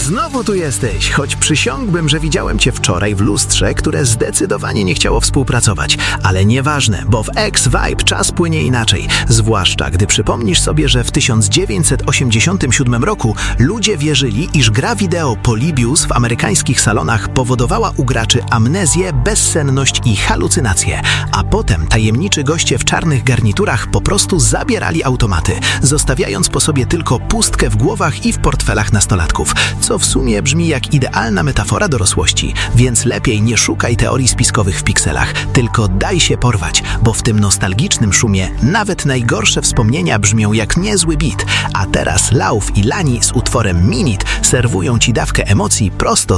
Znowu tu jesteś, choć przysiągłbym, że widziałem cię wczoraj w lustrze, które zdecydowanie nie chciało współpracować. Ale nieważne, bo w X-Vibe czas płynie inaczej. Zwłaszcza, gdy przypomnisz sobie, że w 1987 roku ludzie wierzyli, iż gra wideo Polybius w amerykańskich salonach powodowała u graczy amnezję, bezsenność i halucynacje. A potem tajemniczy goście w czarnych garniturach po prostu zabierali automaty, zostawiając po sobie tylko pustkę w głowach i w portfelach nastolatków. Co w sumie brzmi jak idealna metafora dorosłości, więc lepiej nie szukaj teorii spiskowych w pikselach, tylko daj się porwać, bo w tym nostalgicznym szumie nawet najgorsze wspomnienia brzmią jak niezły beat. A teraz Lauf i Lani z utworem Minit serwują ci dawkę emocji prosto